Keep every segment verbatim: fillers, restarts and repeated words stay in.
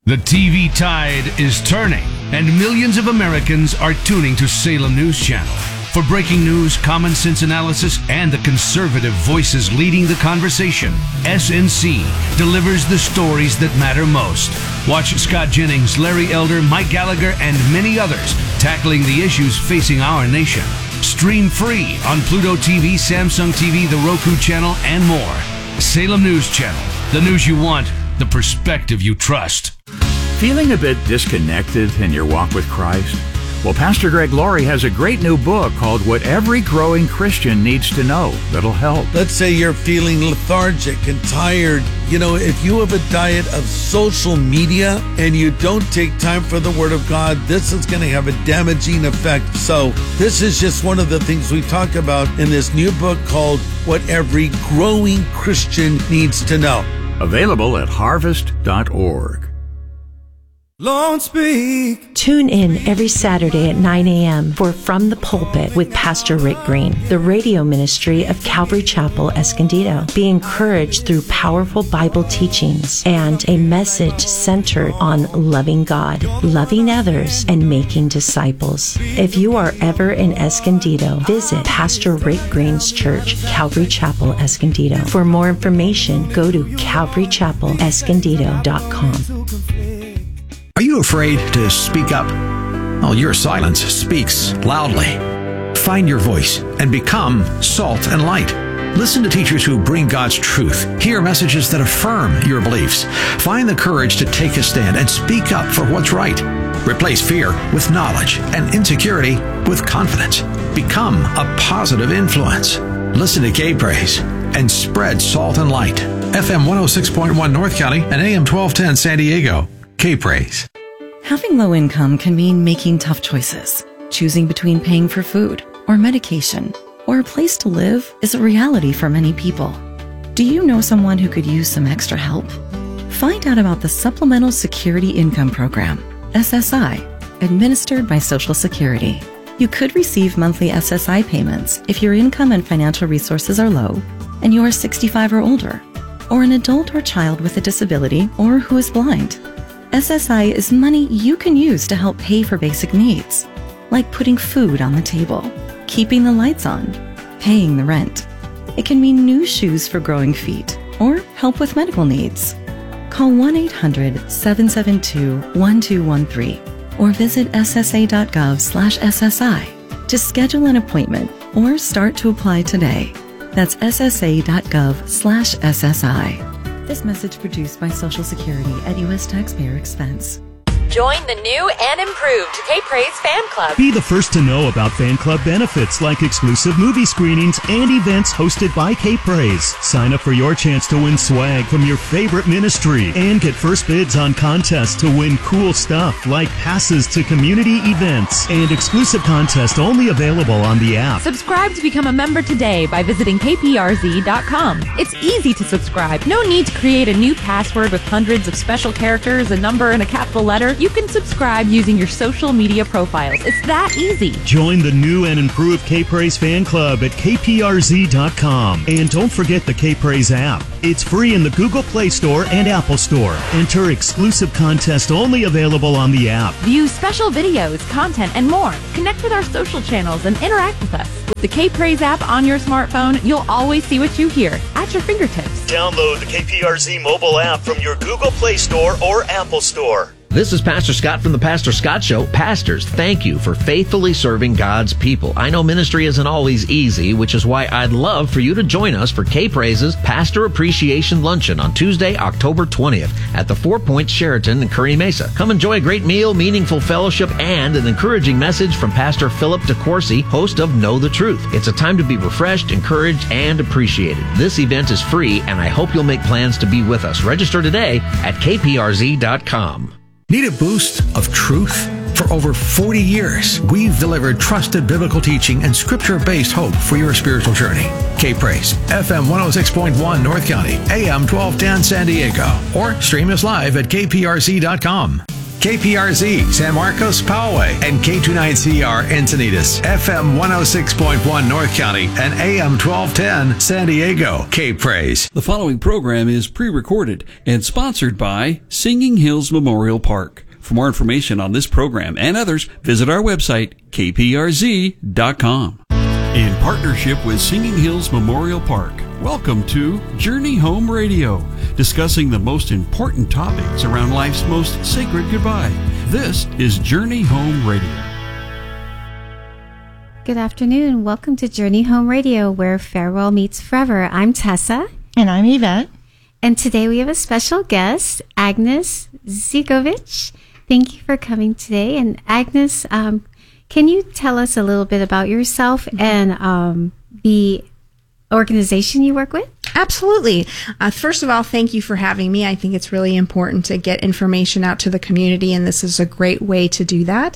The T V tide is turning, and millions of Americans are tuning to Salem News Channel. For breaking news, common sense analysis, and the conservative voices leading the conversation, S N C delivers the stories that matter most. Watch Scott Jennings, Larry Elder, Mike Gallagher, and many others tackling the issues facing our nation. Stream free on Pluto T V, Samsung T V, the Roku channel, and more. Salem News Channel. The news you want, the perspective you trust. Feeling a bit disconnected in your walk with Christ? Well, Pastor Greg Laurie has a great new book called What Every Growing Christian Needs to Know that'll help. Let's say you're feeling lethargic and tired. You know, if you have a diet of social media and you don't take time for the Word of God, this is going to have a damaging effect. So this is just one of the things we talk about in this new book called What Every Growing Christian Needs to Know. Available at harvest dot org. Lord, speak. Tune in every Saturday at nine a.m. for From the Pulpit with Pastor Rick Green, the radio ministry of Calvary Chapel, Escondido. Be encouraged through powerful Bible teachings and a message centered on loving God, loving others, and making disciples. If you are ever in Escondido, visit Pastor Rick Green's church, Calvary Chapel, Escondido. For more information, go to calvary chapel escondido dot com. Are you afraid to speak up? Well, your silence speaks loudly. Find your voice and become salt and light. Listen to teachers who bring God's truth. Hear messages that affirm your beliefs. Find the courage to take a stand and speak up for what's right. Replace fear with knowledge and insecurity with confidence. Become a positive influence. Listen to K-Praise and spread salt and light. F M one oh six point one North County and A M twelve ten San Diego. K-Praise. Having low income can mean making tough choices. Choosing between paying for food or medication or a place to live is a reality for many people. Do you know someone who could use some extra help? Find out about the Supplemental Security Income Program, S S I, administered by Social Security. You could receive monthly S S I payments if your income and financial resources are low and you are sixty-five or older, or an adult or child with a disability or who is blind. S S I is money you can use to help pay for basic needs, like putting food on the table, keeping the lights on, paying the rent. It can mean new shoes for growing feet or help with medical needs. Call one eight hundred seven seven two one two one three or visit S S A dot gov slash S S I to schedule an appointment or start to apply today. That's S S A dot gov slash S S I. This message produced by Social Security at U S taxpayer expense. Join the new and improved K-Praise Fan Club. Be the first to know about fan club benefits like exclusive movie screenings and events hosted by K-Praise. Sign up for your chance to win swag from your favorite ministry and get first bids on contests to win cool stuff like passes to community events and exclusive contests only available on the app. Subscribe to become a member today by visiting K P R Z dot com. It's easy to subscribe. No need to create a new password with hundreds of special characters, a number, and a capital letter. You can subscribe using your social media profiles. It's that easy. Join the new and improved K-Praise fan club at K P R Z dot com. And don't forget the K-Praise app. It's free in the Google Play Store and Apple Store. Enter exclusive contest only available on the app. View special videos, content, and more. Connect with our social channels and interact with us. With the K-Praise app on your smartphone, you'll always see what you hear at your fingertips. Download the K P R Z mobile app from your Google Play Store or Apple Store. This is Pastor Scott from the Pastor Scott Show. Pastors, thank you for faithfully serving God's people. I know ministry isn't always easy, which is why I'd love for you to join us for K-Praise's Pastor Appreciation Luncheon on Tuesday, October twentieth at the Four Points Sheraton in Curry Mesa. Come enjoy a great meal, meaningful fellowship, and an encouraging message from Pastor Philip DeCourcy, host of Know the Truth. It's a time to be refreshed, encouraged, and appreciated. This event is free, and I hope you'll make plans to be with us. Register today at K P R Z dot com. Need a boost of truth? For over forty years, we've delivered trusted biblical teaching and scripture-based hope for your spiritual journey. K-Praise, F M one oh six point one North County, A M twelve ten San Diego, or stream us live at K P R Z dot com. K P R Z, San Marcos, Poway, and K twenty-nine C R Encinitas, F M one oh six point one North County, and A M twelve ten San Diego. K-Praise. The following program is pre-recorded and sponsored by Singing Hills Memorial Park. For more information on this program and others, visit our website, K P R Z dot com. In partnership with Singing Hills Memorial Park, welcome to Journey Home Radio, discussing the most important topics around life's most sacred goodbye. This is Journey Home Radio. Good afternoon. Welcome to Journey Home Radio, where farewell meets forever. I'm Tessa. And I'm Yvette. And today we have a special guest, Agnes Zigovic. Thank you for coming today. And Agnes, um, can you tell us a little bit about yourself and um, the organization you work with? Absolutely. Uh, first of all, thank you for having me. I think it's really important to get information out to the community, and this is a great way to do that.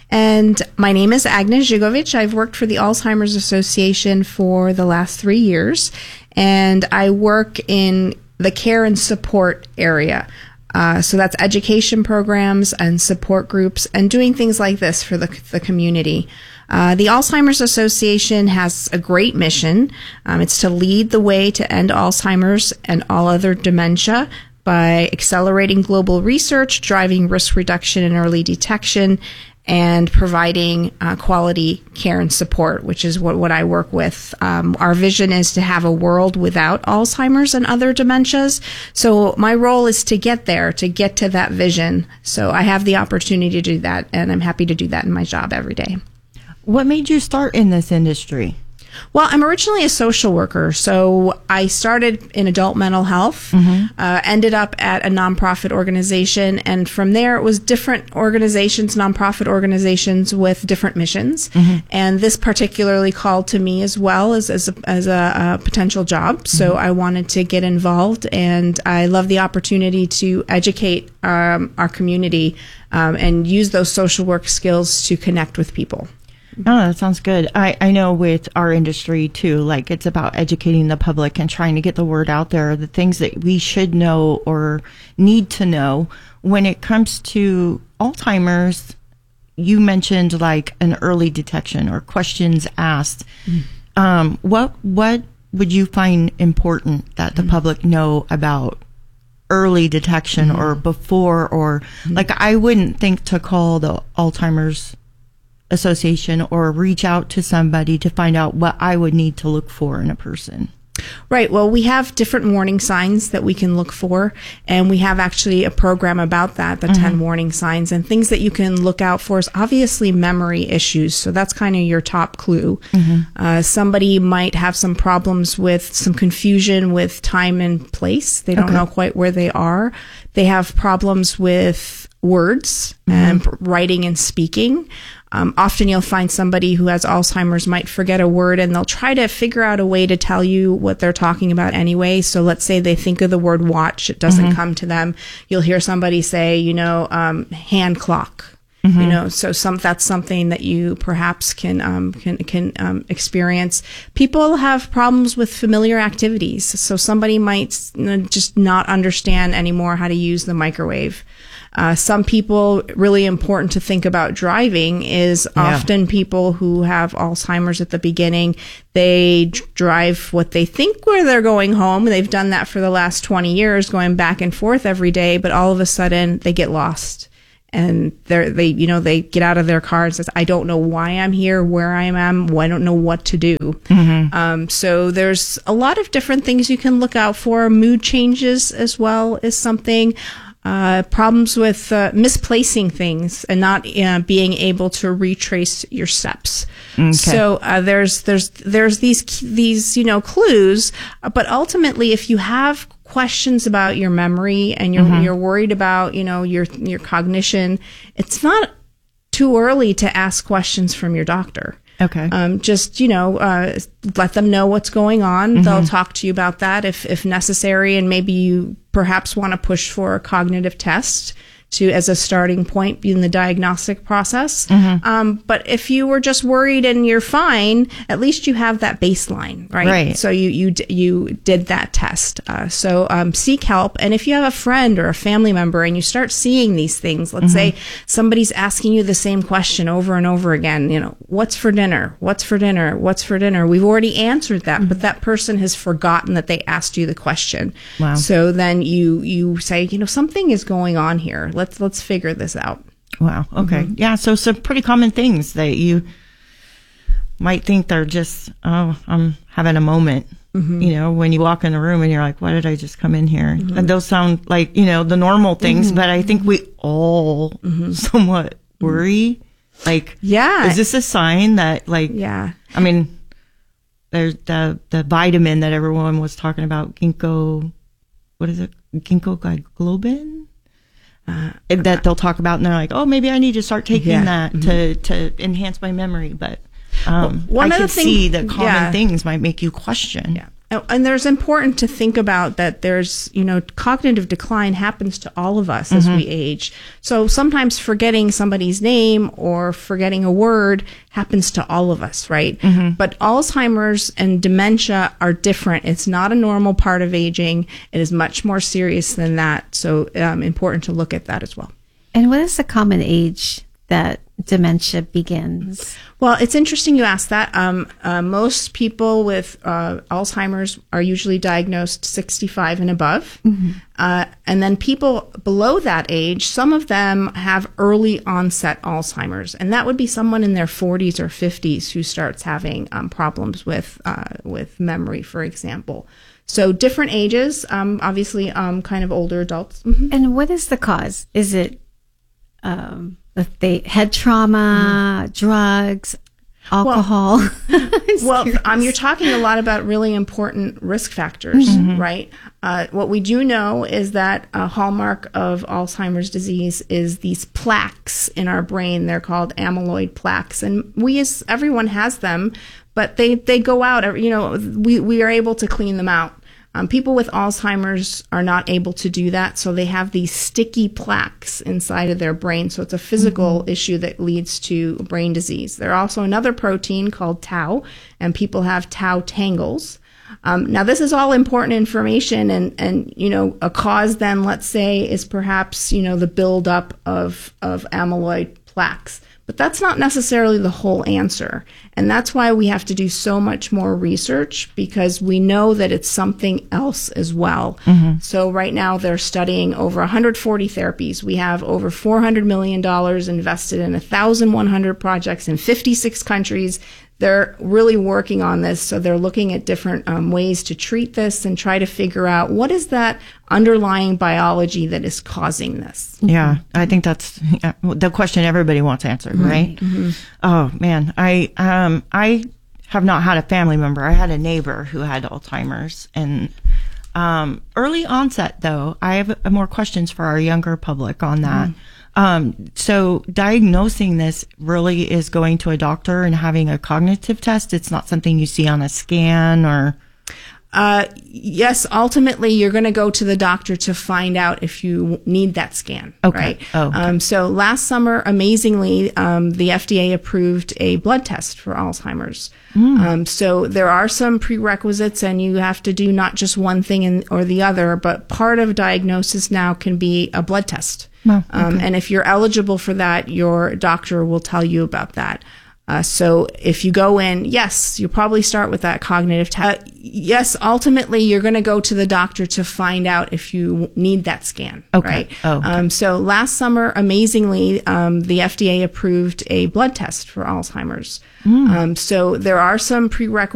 And my name is Agnes Zigovic. I've worked for the Alzheimer's Association for the last three years, and I work in the care and support area. Uh, so that's education programs and support groups and doing things like this for the, the community. Uh, the Alzheimer's Association has a great mission. Um, it's to lead the way to end Alzheimer's and all other dementia by accelerating global research, driving risk reduction and early detection, and providing uh, quality care and support, which is what, what I work with. Um, our vision is to have a world without Alzheimer's and other dementias. So my role is to get there, to get to that vision. So I have the opportunity to do that, and I'm happy to do that in my job every day. What made you start in this industry? Well, I'm originally a social worker, so I started in adult mental health, mm-hmm. uh, ended up at a nonprofit organization, and from there it was different organizations, nonprofit organizations with different missions, mm-hmm. and this particularly called to me as well as, as, a, as a, a potential job, so mm-hmm. I wanted to get involved, and I love the opportunity to educate um, our community um, and use those social work skills to connect with people. Oh, that sounds good. I, I know with our industry too, like it's about educating the public and trying to get the word out there, the things that we should know or need to know. When it comes to Alzheimer's, you mentioned like an early detection or questions asked. Mm. Um, what, what would you find important that the mm. public know about early detection mm. or before, or mm. like I wouldn't think to call the Alzheimer's Association or reach out to somebody to find out what I would need to look for in a person. Right. Well, we have different warning signs that we can look for, and we have actually a program about that, the mm-hmm. ten warning signs, and things that you can look out for is obviously memory issues. So that's kind of your top clue. Mm-hmm. Uh, somebody might have some problems with some confusion with time and place. They don't okay. know quite where they are. They have problems with words mm-hmm. and writing and speaking. Um, often you'll find somebody who has Alzheimer's might forget a word, and they'll try to figure out a way to tell you what they're talking about anyway. So let's say they think of the word watch. It doesn't mm-hmm. come to them. You'll hear somebody say, you know, um, hand clock. Mm-hmm. You know, so some that's something that you perhaps can um, can can um, experience. People have problems with familiar activities. So somebody might just not understand anymore how to use the microwave. Uh, some people, really important to think about driving is yeah. often people who have Alzheimer's at the beginning. They d- drive what they think where they're going home. They've done that for the last twenty years, going back and forth every day, but all of a sudden they get lost. And they're, they, you know, they get out of their car and says, I don't know why I'm here, where I am, I don't know what to do. Mm-hmm. Um, so there's a lot of different things you can look out for. Mood changes as well is something. Uh, problems with uh, misplacing things and not uh, being able to retrace your steps. Okay. So uh, there's there's there's these these you know clues, but ultimately, if you have questions about your memory and you're mm-hmm. you're worried about you know your your cognition, it's not too early to ask questions from your doctor. Okay. Um, just, you know, uh, let them know what's going on. Mm-hmm. They'll talk to you about that if, if necessary. And maybe you perhaps want to push for a cognitive test to as a starting point in the diagnostic process. Mhm. Um, but if you were just worried and you're fine, at least you have that baseline, right? Right. So you you d- you did that test. Uh, so um, seek help, and if you have a friend or a family member and you start seeing these things, let's Mhm. say somebody's asking you the same question over and over again. You know, what's for dinner? What's for dinner? What's for dinner? We've already answered that, but that person has forgotten that they asked you the question. Wow. So then you you say, you know, something is going on here. Let's let's figure this out. Wow. Okay. Mhm. Yeah. So some pretty common things that you might think they're just, oh, I'm having a moment. Mhm. You know, when you walk in the room and you're like, why did I just come in here? Mhm. And those sound like, you know, the normal things, Mhm. but I think we all somewhat worry. Like, Yeah. is this a sign that, like, yeah. I mean, there's the, the vitamin that everyone was talking about, ginkgo, what is it? Ginkgo globin? Uh, that they'll talk about, and they're like, "Oh, maybe I need to start taking Yeah. that Mhm. to to enhance my memory." But um, Well, one I of could the thing- see that common yeah. things might make you question. Yeah. Oh, and there's important to think about that there's, you know, cognitive decline happens to all of us as Mhm. we age. So sometimes forgetting somebody's name or forgetting a word happens to all of us, right? Mhm. But Alzheimer's and dementia are different. It's not a normal part of aging. It is much more serious than that. So um, important to look at that as well. And what is the common age that dementia begins? Well, it's interesting you asked that. Um, uh, most people with uh, Alzheimer's are usually diagnosed sixty-five and above. Mhm. Uh, and then people below that age, some of them have early onset Alzheimer's. And that would be someone in their forties or fifties who starts having um, problems with, uh, with memory, for example. So different ages, um, obviously um, kind of older adults. Mhm. And what is the cause? Is it um, if they head trauma, drugs, alcohol? Well, um, you're talking a lot about really important risk factors, Mhm. right? Uh, what we do know is that a hallmark of Alzheimer's disease is these plaques in our brain. They're called amyloid plaques, and we, as everyone has them, but they they go out. You know, we we are able to clean them out. Um, people with Alzheimer's are not able to do that, so they have these sticky plaques inside of their brain. So it's a physical mm-hmm. issue that leads to brain disease. There's also another protein called tau, and people have tau tangles. Um, now, this is all important information, and, and you know, a cause then, let's say, is perhaps, you know, the buildup of, of amyloid plaques. But that's not necessarily the whole answer. And that's why we have to do so much more research, because we know that it's something else as well. Mm-hmm. So right now they're studying over one hundred forty therapies. We have over four hundred million dollars invested in one thousand one hundred projects in fifty-six countries. They're really working on this. So they're looking at different um, ways to treat this and try to figure out what is that underlying biology that is causing this. Yeah, I think that's yeah, the question everybody wants answered, Mm-hmm. right? Mm-hmm. Oh man, I um I have not had a family member. I had a neighbor who had Alzheimer's, and um, early onset though. I have more questions for our younger public on that. Mm. Um, so diagnosing this really is going to a doctor and having a cognitive test. It's not something you see on a scan or. Uh, yes, ultimately you're going to go to the doctor to find out if you need that scan. Okay. Right? Oh, okay. Um, so last summer, amazingly, um, the F D A approved a blood test for Alzheimer's. Mm. Um, so there are some prerequisites, and you have to do not just one thing in, or the other, but part of diagnosis now can be a blood test. Oh, okay. um, and if you're eligible for that, your doctor will tell you about that. Uh, so if you go in, yes, you'll probably start with that cognitive test. Uh, yes, ultimately, you're going to go to the doctor to find out if you need that scan. Okay. Right? Oh, okay. Um, so last summer, amazingly, um, the F D A approved a blood test for Alzheimer's. Mm. Um, so there are some prerequisites.